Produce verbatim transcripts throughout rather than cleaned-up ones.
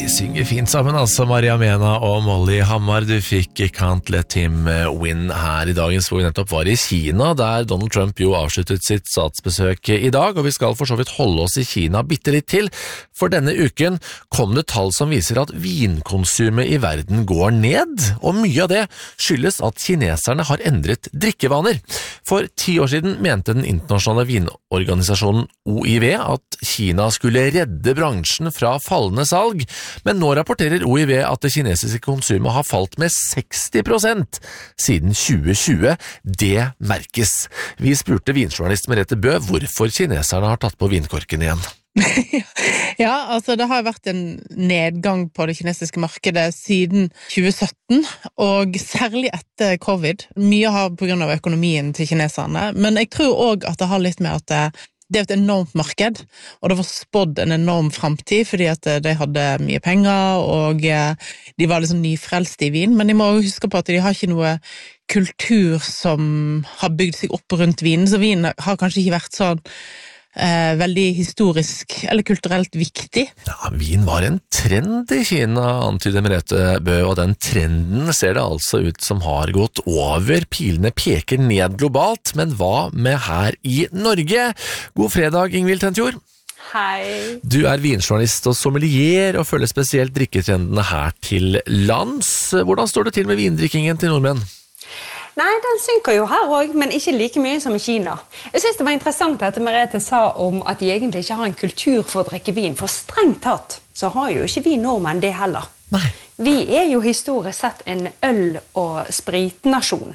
synger fint sammen, altså Maria Mena og Molly Hammar. Du fikk Can't Let Him Win her i dagens, hvor vi nettopp var i Kina, der Donald Trump jo avsluttet sitt statsbesøk i dag, og vi skal for så vidt holde oss i Kina bitte litt til, for denne uken kom det tall som viser at vinkonsumet i verden går ned, og mye av det skyldes at kineserne har endret drikkevaner. For ti år siden mente den internasjonale vinorganisasjonen O I V at Kina skulle redde bransjen fra fallende salg, men nå rapporterer O I V at det kinesiske konsumet har falt med seksti prosent siden tjue tjue. Det merkes. Vi spurte vinjournalist Merete Bø hvorfor kineserne har tatt på vinkorken igjen. Ja, altså det har vært en nedgang på det kinesiske markedet siden tjue sytten, og særlig etter covid. Mye har på grunn av økonomien til kineserne, men jeg tror også at det har litt med at det Det er et enormt marked, og det var spådd en enorm fremtid, fordi at de hadde mye penger, og de var liksom nyfrelst i vin, men de må huske på at de har ikke noe kultur som har bygd seg opp rundt vinen, så vin har kanskje ikke vært sånn eh, veldig historisk eller kulturelt viktig. Ja, vin var en trend i Kina, antyder Merete Bø, og den trenden ser det altså ut som har gått over. Pilene peker ned globalt, men hva med her i Norge? God fredag, Ingvild Tentjord. Hei. Du er vinjournalist og sommelier, og følger spesielt drikketrendene her til lands. Hvordan står det til med vindrikkingen til nordmenn? Nei, den synker jo her også, men ikke like mye som i Kina. Jeg synes det var interessant at Merete sa om at de egentlig ikke har en kultur for å drikke vin, for strengt tatt så har jo ikke vi nordmenn det heller. Nei. Vi er jo historisk sett en øl- og spritnasjon.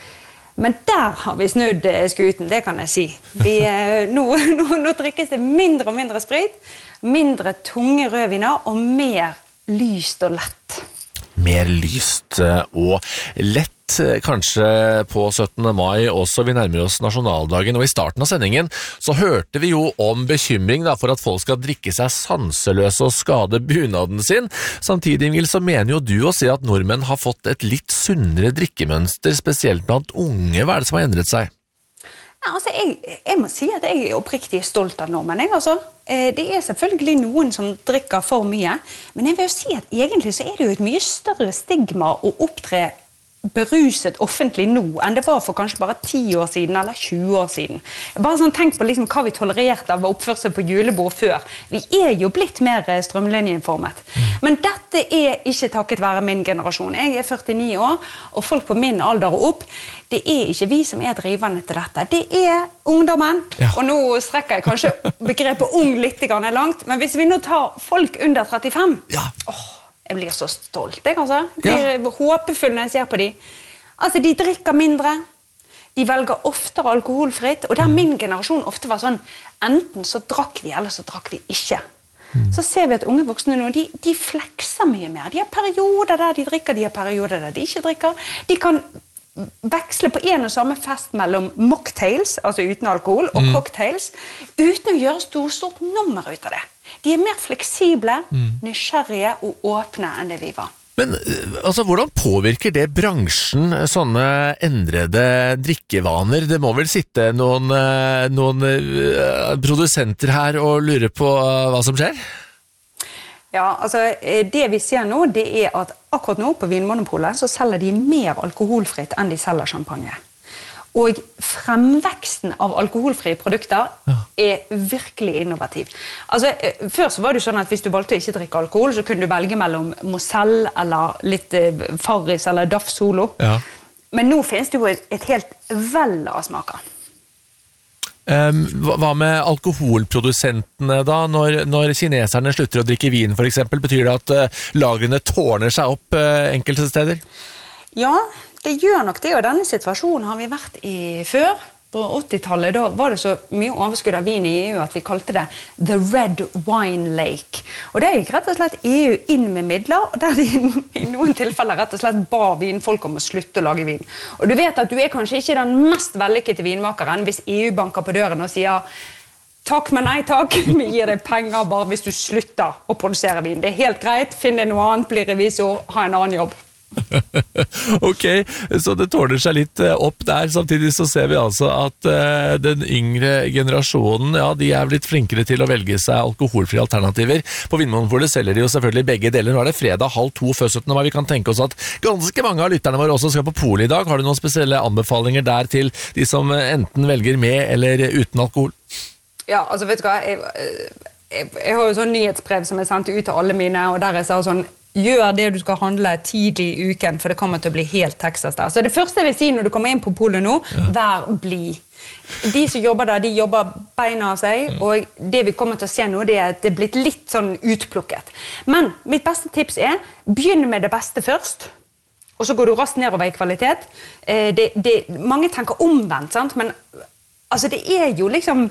Men der har vi snudd skuten, det kan jeg si. Vi, nå, nå, nå drikkes det mindre og mindre sprit, mindre tunge rødviner og mer lyst og lett. Mer lyst og lett, kanskje på syttende mai også. Vi nærmer oss nasjonaldagen, og i starten av sendingen så hørte vi jo om bekymring da, for at folk skal drikke seg sanseløse og skade bunaden sin. Samtidig, Ingvild, så mener jo du å si at nordmenn har fått et litt sunnere drikkemønster, spesielt blant unge. Hva er det som har endret seg? Ja, altså, jeg, jeg må si at jeg er oppriktig stolt av nordmenn, jeg, altså. Det er selvfølgelig noen som drikker for mye, men jeg vil jo si at egentlig så er det jo et mye større stigma å opptre beruset offentlig nå enn det var for kanskje bare ti år siden eller tjue år siden. Bare sånn, tenk på liksom hva vi tolererte av oppførsel på julebord før. Vi er jo blitt mer strømlinjeinformet. Men dette er ikke takket være min generasjon. Jeg er førtini år, og folk på min alder og opp, det er ikke vi som er drivende til dette. Det er ungdommen, ja. Og nå strekker jeg kanskje begrepet ung litt grann langt, men hvis vi nå tar folk under trettifem, ja. åh, jeg blir så stolt, jeg altså. Jeg blir håpefull når jeg ser på de. Altså, de drikker mindre, de velger oftere alkoholfritt, og der min generasjon ofte var sånn, enten så drakk vi, eller så drakk vi ikke. Mm. Så ser vi at unge voksne nå, de, de flekser mye mer. De har perioder der de drikker, de har perioder der de ikke drikker. De kan veksle på en og samme fest mellom mocktails, altså uten alkohol, og mm. cocktails, uten å gjøre stort, stort nummer ut av det. De er mer fleksible, mm. nysgjerrige og åpne enn det vi var. Men altså, hvordan påvirker det bransjen, sånne endrede drikkevaner? Det må vel sitte noen, noen uh, produsenter her og lure på uh, hva som skjer? Ja, altså det vi ser nå, det er at akkurat nå på Vinmonopolet så selger de mer alkoholfritt enn de selger champagne. Og fremveksten av alkoholfrie produkter ja. Er virkelig innovativ. Altså, før så var det sånn at hvis du valgte å ikke drikke alkohol, så kunne du velge mellom Moselle eller litt Farris eller Daff Solo. Ja. Men nå finnes det jo et, et helt vell av smaker. Um, hva med alkoholprodusentene da? Når, når kineserne slutter å drikke vin for eksempel, betyr det at uh, lagrene tårner seg opp uh, enkelte steder? Ja, det gjør nok det, og denne situasjonen har vi vært i før. På åttitallet da var det så mye overskudd av vin i E U at vi kalte det The Red Wine Lake. Og det gikk rett og slett E U inn med midler, og der de i noen tilfeller rett og slett ba vinfolk om å slutte å lage vin. Og du vet at du er kanskje ikke den mest vellykkede vinmakeren hvis E U banker på døren og sier takk, men nei takk, vi gir deg penger bare hvis du slutter å produsere vin. Det er helt greit, finn deg noe annet, bli revisor, ha en annen jobb. Ok, så det tåler seg litt opp der. Samtidig så ser vi altså at uh, den yngre generasjonen, ja, de er blitt flinkere til å velge seg alkoholfrie alternativer. På Vinmonopolet selger de jo selvfølgelig begge deler. Nå er det fredag halv to før syttende mai. Vi kan tenke oss at ganske mange av lytterne våre også skal på polet i dag. Har du noen spesielle anbefalinger der til de som enten velger med eller uten alkohol? Ja, altså vet du hva, jeg, jeg, jeg har jo sånn nyhetsbrev som jeg sendte ut til alle mine, og der jeg sa sånn, gjør det du skal handle tidlig i uken, for det kommer til å bli helt Texas der. Så det første jeg vil si når du kommer inn på polet nå, ja. Vær blid. De som jobber der, de jobber beina av seg, mm. og det vi kommer til å se nå, det er at det er blitt litt sånn utplukket. Men mitt beste tips er, begynn med det beste først, og så går du raskt nedover i kvalitet. Eh, det, det, mange tenker omvendt, sant? Men altså, det er jo liksom...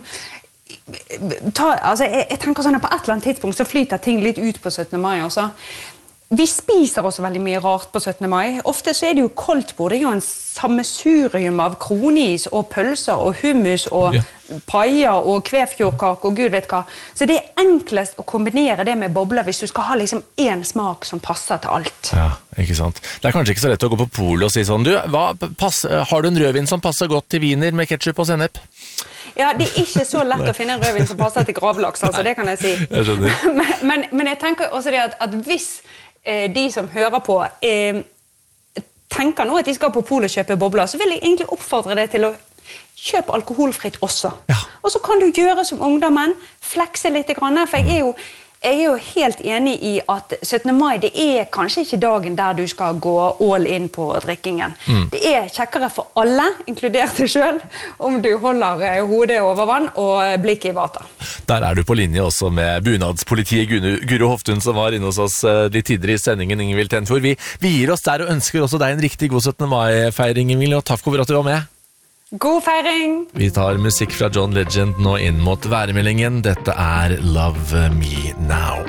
Ta, altså, jeg, jeg tenker sånn at på et eller annet tidspunkt så flyter ting litt ut på syttende mai også. Vi spiser også veldig mye rart på syttende mai. Ofte så er det jo koldtbord. Det er jo en sammensurium av kronis og pølser og hummus og ja. Paier og kvefjordkake og gud vet hva. Så det er enklest å kombinere det med bobler hvis du skal ha liksom en smak som passer til alt. Ja, ikke sant. Det er kanskje ikke så lett å gå på polet og si sånn, du, hva, pass, har du en rødvin som passer godt til viner med ketchup og sennep? Ja, det er ikke så lett å finne en rødvin som passer til gravlaks, altså, det kan jeg si. Jeg skjønner. Men, men, men jeg tenker også det at, at hvis eh, de som hører på eh, tenker nå at de skal på polet og kjøpe bobler, så vil jeg egentlig oppfordre deg til å kjøpe alkoholfritt også. Ja. Og så kan du gjøre som ungdommen, flekse litt grann, for jeg er jo Jeg er jo helt enig i at syttende mai, det er kanskje ikke dagen der du skal gå all in på drikkingen. Mm. Det er kjekkere for alle, inkludert deg selv, om du holder hodet over vann og blikket i vater. Der er du på linje også med bunadspolitiet Guro, Guro Hoftun, som var inne hos oss litt tidligere i sendingen, Ingvild Tenfjord. Vi, vi gir oss der og ønsker også deg en riktig god syttende mai-feiring, Ingvild, og takk for at du var med. God feiring! Vi tar musikk fra John Legend nå inn mot værmeldingen. Dette er Love Me Now.